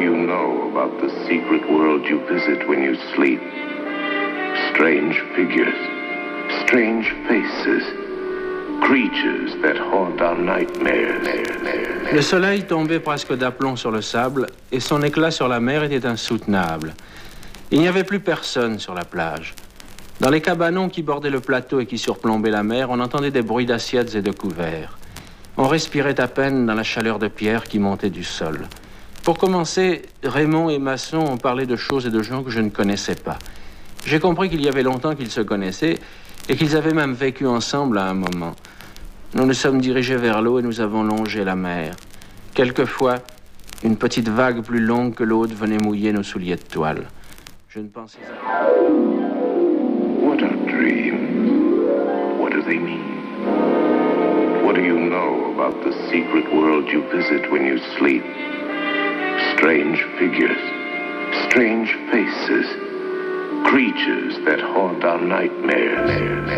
you know about the secret world you visit when you sleep? Strange figures, strange faces, creatures that haunt our nightmares. Le soleil tombait presque d'aplomb sur le sable et son éclat sur la mer était insoutenable. Il n'y avait plus personne sur la plage. Dans les cabanons qui bordaient le plateau et qui surplombaient la mer, on entendait des bruits d'assiettes et de couverts. On respirait à peine dans la chaleur de pierre qui montait du sol. Pour commencer, Raymond et Masson ont parlé de choses et de gens que je ne connaissais pas. J'ai compris qu'il y avait longtemps qu'ils se connaissaient et qu'ils avaient même vécu ensemble à un moment. Nous nous sommes dirigés vers l'eau et nous avons longé la mer. Quelquefois, une petite vague plus longue que l'autre venait mouiller nos souliers de toile. Je ne pensais à... What are dreams? What do they mean? What do you know about the secret world you visit when you sleep? Strange figures, strange faces, creatures that haunt our nightmares.